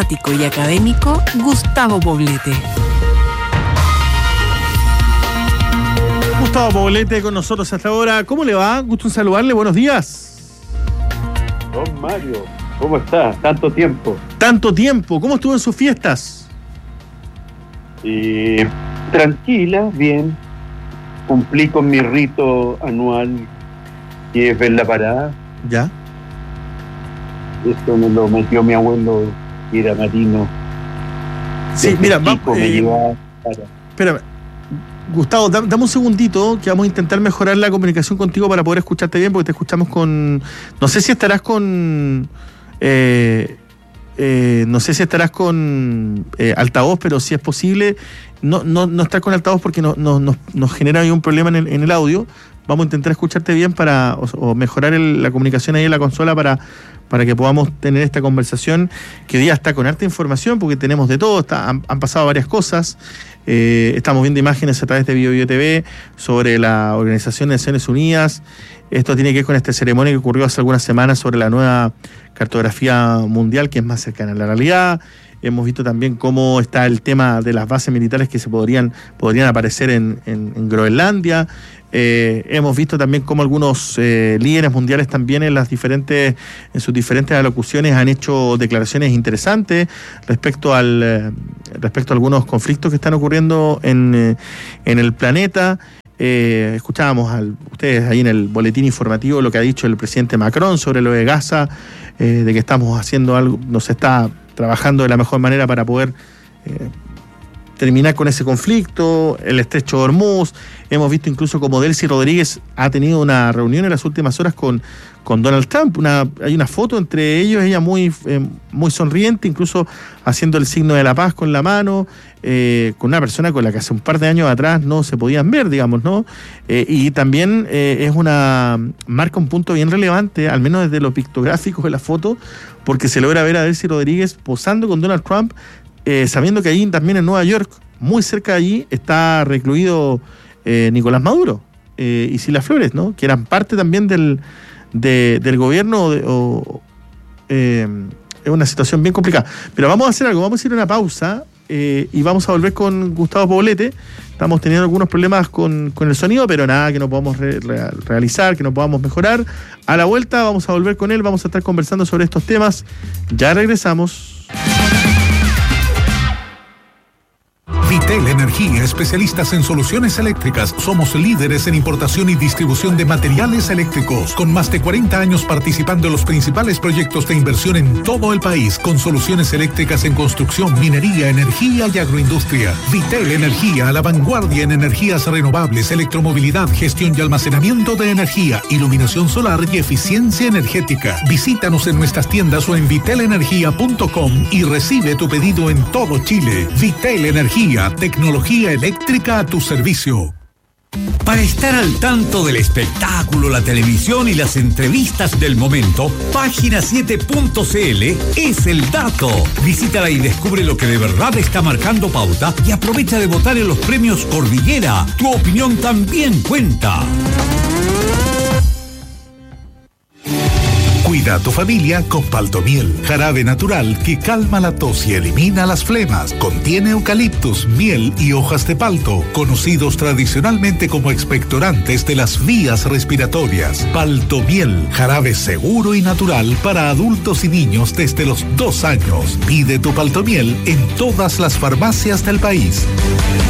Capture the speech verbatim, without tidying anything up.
y académico Gustavo Poblete. Gustavo Poblete con nosotros hasta ahora. ¿Cómo le va? Gusto en saludarle. Buenos días. Don Mario, ¿cómo está? Tanto tiempo. Tanto tiempo. ¿Cómo estuvo en sus fiestas? Eh, tranquila, bien. Cumplí con mi rito anual, que es ver la parada. ¿Ya? Esto me lo metió mi abuelo, que era marino. Sí, mira, vamos. Eh, para... Espérame. Gustavo, dame un segundito que vamos a intentar mejorar la comunicación contigo para poder escucharte bien, porque te escuchamos con... No sé si estarás con... Eh, eh, no sé si estarás con eh, altavoz, pero si es posible, no, no, no estar con altavoz porque no, no, no, nos genera ahí un problema en el, en el audio. Vamos a intentar escucharte bien para o, o mejorar el, la comunicación ahí en la consola para, para que podamos tener esta conversación que hoy día está con harta información, porque tenemos de todo, está, han, han pasado varias cosas. Eh, estamos viendo imágenes a través de Bio Bio T V sobre la Organización de Naciones Unidas. Esto tiene que ver con esta ceremonia que ocurrió hace algunas semanas sobre la nueva cartografía mundial, que es más cercana a la realidad. Hemos visto también cómo está el tema de las bases militares que se podrían, podrían aparecer en, en, en Groenlandia. Eh, hemos visto también cómo algunos eh, líderes mundiales también en las diferentes, en sus diferentes alocuciones han hecho declaraciones interesantes respecto al eh, respecto a algunos conflictos que están ocurriendo en, eh, en el planeta. Eh, escuchábamos a ustedes ahí en el boletín informativo lo que ha dicho el presidente Macron sobre lo de Gaza, eh, de que estamos haciendo algo, nos está trabajando de la mejor manera para poder eh, terminar con ese conflicto, el estrecho de Hormuz. Hemos visto incluso como Delcy Rodríguez ha tenido una reunión en las últimas horas con, con Donald Trump. Una, hay una foto entre ellos, ella muy, eh, muy sonriente, incluso haciendo el signo de la paz con la mano, eh, con una persona con la que hace un par de años atrás no se podían ver, digamos, ¿no? Eh, y también eh, es una marca un punto bien relevante, al menos desde lo pictográfico de la foto, porque se logra ver a Delcy Rodríguez posando con Donald Trump, Eh, sabiendo que allí también en Nueva York, muy cerca de allí, está recluido eh, Nicolás Maduro eh, y Cilia Flores, ¿no? Que eran parte también del, de, del gobierno. De, o, eh, es una situación bien complicada. Pero vamos a hacer algo, vamos a ir a una pausa eh, y vamos a volver con Gustavo Poblete. Estamos teniendo algunos problemas con, con el sonido, pero nada que no podamos re, re, realizar, que no podamos mejorar. A la vuelta vamos a volver con él, vamos a estar conversando sobre estos temas. Ya regresamos. Vitel Energía, especialistas en soluciones eléctricas. Somos líderes en importación y distribución de materiales eléctricos, con más de cuarenta años participando en los principales proyectos de inversión en todo el país, con soluciones eléctricas en construcción, minería, energía y agroindustria. Vitel Energía, a la vanguardia en energías renovables, electromovilidad, gestión y almacenamiento de energía, iluminación solar y eficiencia energética. Visítanos en nuestras tiendas o en vitel energía punto com y recibe tu pedido en todo Chile. Vitel Energía, tecnología eléctrica a tu servicio. Para estar al tanto del espectáculo, la televisión y las entrevistas del momento, página siete punto c l es el dato. Visítala y descubre lo que de verdad está marcando pauta y aprovecha de votar en los premios Cordillera. Tu opinión también cuenta. Cuida a tu familia con Paltomiel, jarabe natural que calma la tos y elimina las flemas. Contiene eucaliptus, miel y hojas de palto, conocidos tradicionalmente como expectorantes de las vías respiratorias. Paltomiel, jarabe seguro y natural para adultos y niños desde los dos años. Pide tu Paltomiel en todas las farmacias del país.